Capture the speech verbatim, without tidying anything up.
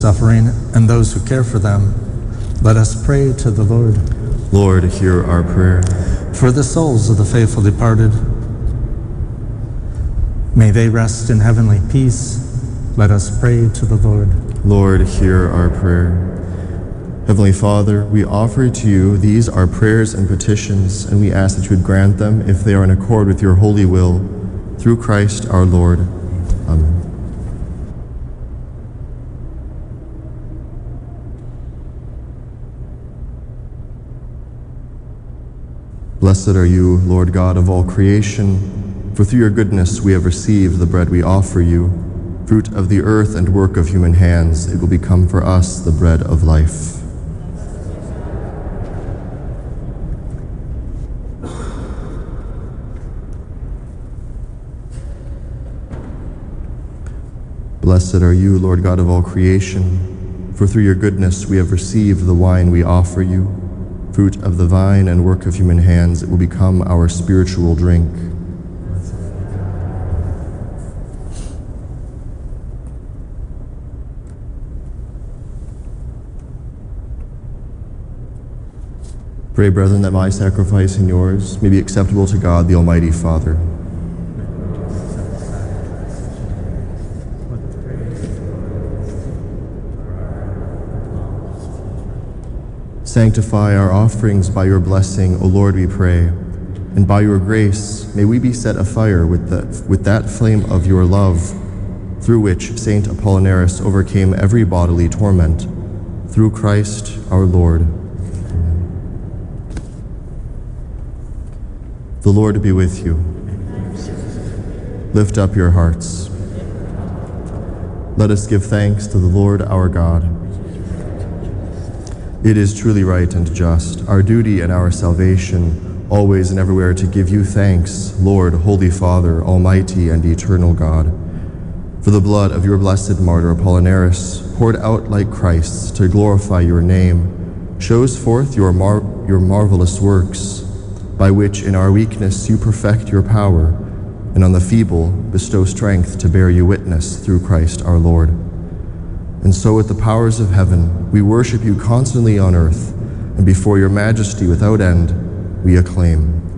suffering and those who care for them, let us pray to the Lord. Lord, hear our prayer. For the souls of the faithful departed, may they rest in heavenly peace. Let us pray to the Lord. Lord, hear our prayer. Heavenly Father, we offer to you these our prayers and petitions, and we ask that you would grant them if they are in accord with your holy will, through Christ our Lord. Amen. Blessed are you, Lord God of all creation, for through your goodness we have received the bread we offer you, fruit of the earth and work of human hands. It will become for us the bread of life. Blessed are you, Lord God of all creation, for through your goodness we have received the wine we offer you, fruit of the vine and work of human hands. It will become our spiritual drink. Pray, brethren, that my sacrifice and yours may be acceptable to God, the Almighty Father. Sanctify our offerings by your blessing, O Lord, we pray, and by your grace may we be set afire with, the, with that flame of your love, through which Saint Apollinaris overcame every bodily torment, through Christ our Lord. The Lord be with you. Lift up your hearts. Let us give thanks to the Lord our God. It is truly right and just, our duty and our salvation, always and everywhere to give you thanks, Lord, Holy Father, Almighty and eternal God, for the blood of your blessed martyr Apollinaris, poured out like Christ's to glorify your name, shows forth your, mar your marvelous works, by which in our weakness you perfect your power, and on the feeble bestow strength to bear you witness through Christ our Lord. And so with the powers of heaven, we worship you constantly on earth, and before your majesty without end, we acclaim.